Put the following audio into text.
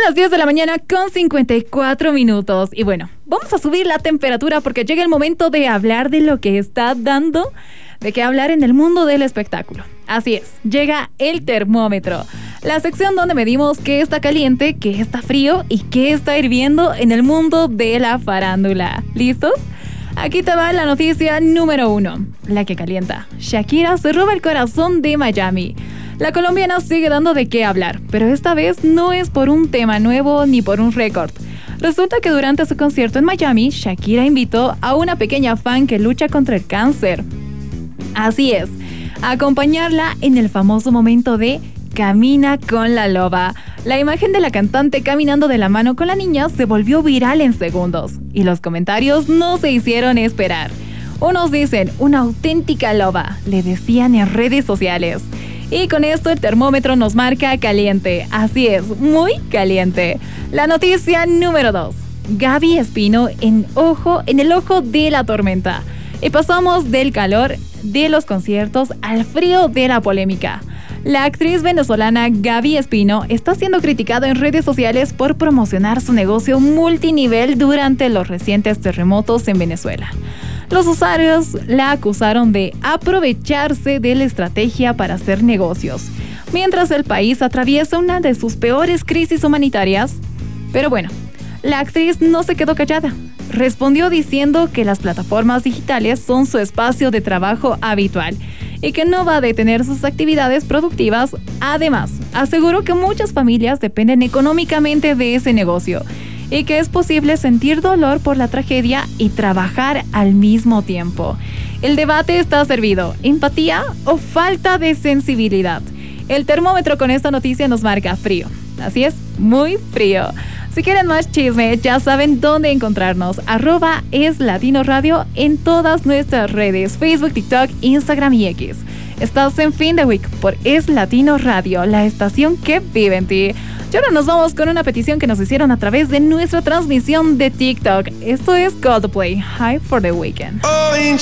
las 10 de la mañana con 54 minutos. Y bueno, vamos a subir la temperatura porque llega el momento de hablar de lo que está dando de qué hablar en el mundo del espectáculo. Así es, llega el termómetro, la sección donde medimos qué está caliente, qué está frío y qué está hirviendo en el mundo de la farándula. ¿Listos? Aquí te va la noticia número 1, la que calienta. Shakira se roba el corazón de Miami. La colombiana sigue dando de qué hablar, pero esta vez no es por un tema nuevo ni por un récord. Resulta que durante su concierto en Miami, Shakira invitó a una pequeña fan que lucha contra el cáncer. Así es, a acompañarla en el famoso momento de Camina con la Loba. La imagen de la cantante caminando de la mano con la niña se volvió viral en segundos y los comentarios no se hicieron esperar. Unos dicen, una auténtica loba, le decían en redes sociales. Y con esto el termómetro nos marca caliente, así es, muy caliente. La noticia número 2, Gaby Espino en el ojo de la tormenta. Y pasamos del calor de los conciertos al frío de la polémica. La actriz venezolana Gaby Espino está siendo criticada en redes sociales por promocionar su negocio multinivel durante los recientes terremotos en Venezuela. Los usuarios la acusaron de aprovecharse de la estrategia para hacer negocios, mientras el país atraviesa una de sus peores crisis humanitarias. Pero bueno, la actriz no se quedó callada. Respondió diciendo que las plataformas digitales son su espacio de trabajo habitual y que no va a detener sus actividades productivas. Además, aseguró que muchas familias dependen económicamente de ese negocio y que es posible sentir dolor por la tragedia y trabajar al mismo tiempo. El debate está servido: empatía o falta de sensibilidad. El termómetro con esta noticia nos marca frío. Así es, muy frío. Si quieren más chisme, ya saben dónde encontrarnos. @eslatinoradio en todas nuestras redes: Facebook, TikTok, Instagram y X. Estás en Fin de Week por Es Latino Radio, la estación que vive en ti. Y ahora nos vamos con una petición que nos hicieron a través de nuestra transmisión de TikTok. Esto es Coldplay, High for the Weekend.